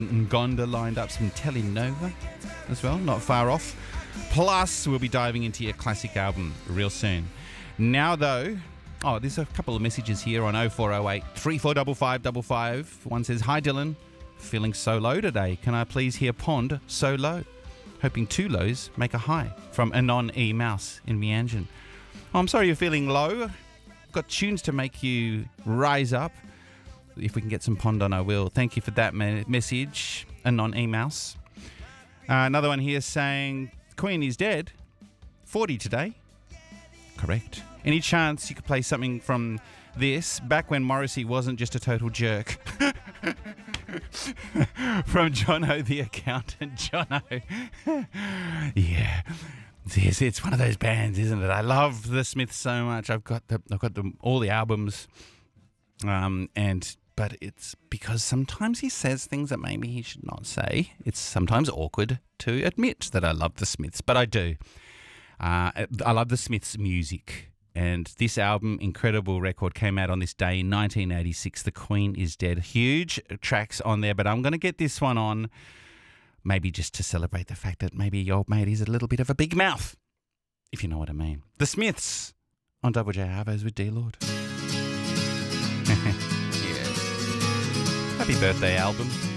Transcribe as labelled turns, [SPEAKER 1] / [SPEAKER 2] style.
[SPEAKER 1] Gonda lined up, some Telenova as well, not far off. Plus, we'll be diving into your classic album real soon. Now, though, there's a couple of messages here on 0408 345555. One says, "Hi, Dylan. Feeling so low today. Can I please hear Pond So Low? Hoping two lows make a high." From Anon E. Mouse in Meanjin. I'm sorry you're feeling low. Got tunes to make you rise up. If we can get some Pond on, I will. Thank you for that message, Anon E. Mouse. Another one here saying, "Queen is dead. 40 today." Correct. Any chance you could play something from this, back when Morrissey wasn't just a total jerk? From Jono the accountant. Jono. Yeah. It's one of those bands, isn't it? I love the Smiths so much. I've got all the albums. But it's because sometimes he says things that maybe he should not say. It's sometimes awkward to admit that I love the Smiths, but I do. I love the Smiths' music. And this album, incredible record, came out on this day in 1986. The Queen is Dead. Huge tracks on there, but I'm going to get this one on maybe just to celebrate the fact that maybe your old mate is a little bit of a big mouth, if you know what I mean. The Smiths on Double J Arvos with D-Lord. Yeah. Happy birthday, album.